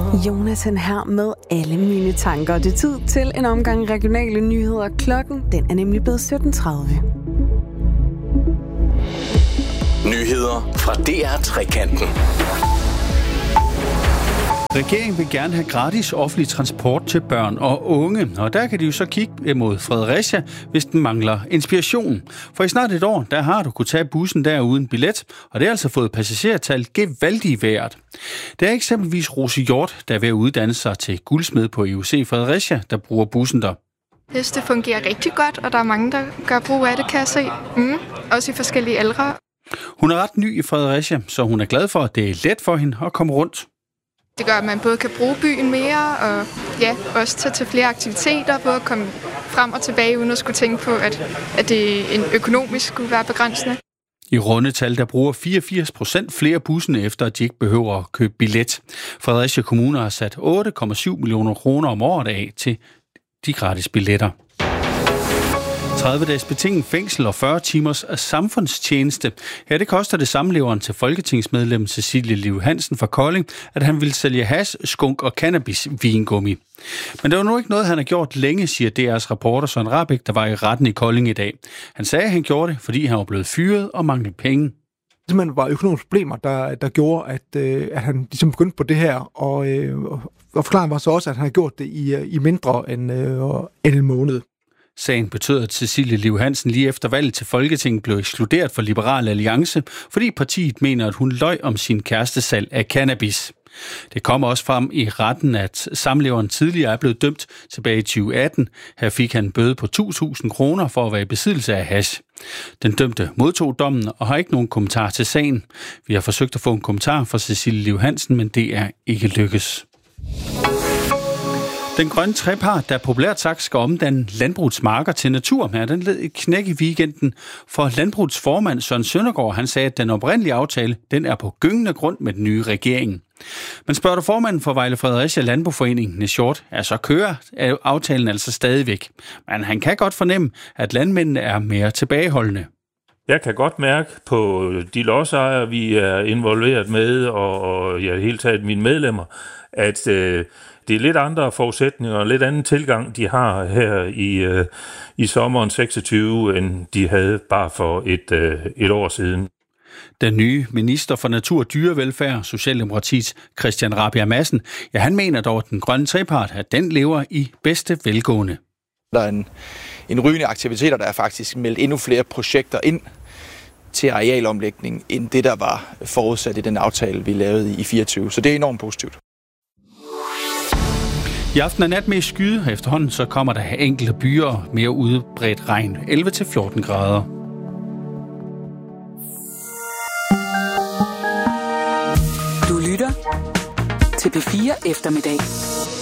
Jonathan her med alle mine tanker. Det er tid til en omgang regionale nyheder. Klokken den er nemlig blevet 17:30. Nyheder fra DR Trekanten. Regeringen vil gerne have gratis offentlig transport til børn og unge, og der kan de jo så kigge mod Fredericia, hvis den mangler inspiration. For i snart et år, der har du kunnet tage bussen der uden billet, og det har altså fået passagertal gevaldigt værd. Det er eksempelvis Rose Hjort, der er ved at uddanne sig til guldsmed på EUC Fredericia, der bruger bussen der. Det fungerer rigtig godt, og der er mange, der gør brug af det, kan jeg se. Også i forskellige aldre. Hun er ret ny i Fredericia, så hun er glad for, at det er let for hende at komme rundt. Det gør, at man både kan bruge byen mere, og også tage til flere aktiviteter, både at komme frem og tilbage, uden at skulle tænke på, at det økonomisk skulle være begrænsende. I rundetal, der bruger 84% flere bussene, efter at de ikke behøver at købe billet. Fredericia Kommune har sat 8,7 millioner kroner om året af til de gratis billetter. 30 dages betinget fængsel og 40 timers samfundstjeneste. Ja, det koster det samleveren til folketingsmedlem Cecilie Liv Hansen fra Kolding, at han ville sælge hash, skunk og cannabis-vingummi. Men det var nu ikke noget, han har gjort længe, siger DR's reporter Søren Rahbek, der var i retten i Kolding i dag. Han sagde, at han gjorde det, fordi han var blevet fyret og manglede penge. Simpelthen var økonomiske problemer, der gjorde, at han ligesom begyndte på det her, og forklaringen var så også, at han havde gjort det i mindre end en måned. Sagen betød, at Cecilie Liv Hansen lige efter valget til Folketinget blev ekskluderet fra Liberal Alliance, fordi partiet mener, at hun løj om sin kærestesalg af cannabis. Det kom også frem i retten, at samleveren tidligere er blevet dømt tilbage i 2018. Her fik han en bøde på 2.000 kroner for at være i besiddelse af hash. Den dømte modtog dommen og har ikke nogen kommentar til sagen. Vi har forsøgt at få en kommentar fra Cecilie Liv Hansen, men det er ikke lykkes. Den grønne trepart, der populært sagt skal omdanne landbrugsmarker til natur, den led et knæk i weekenden. For landbrugsformand Søren Søndergaard, han sagde, at den oprindelige aftale, den er på gyngende grund med den nye regering. Men spørger du formanden for Vejle Fredericia Landboforening, Niels Hjort, så kører aftalen altså stadigvæk. Men han kan godt fornemme, at landmændene er mere tilbageholdende. Jeg kan godt mærke på de lodsejere, vi er involveret med, og jeg har helt taget mine medlemmer, at det er lidt andre forudsætninger og lidt anden tilgang, de har her i sommeren 26, end de havde bare for et år siden. Den nye minister for natur og dyrevelfærd, Socialdemokratiets Christian Rabjerg Madsen, han mener dog, at den grønne trepart, at den lever i bedste velgående. Der er en rygende aktiviteter, der er faktisk meldt endnu flere projekter ind til arealomlægning, end det, der var forudsat i den aftale, vi lavede i 24. Så det er enormt positivt. I aften er nat med skyde, og efterhånden så kommer der enkelte byer og mere udbredt regn, 11-14 grader. Du lytter til P4 Eftermiddag.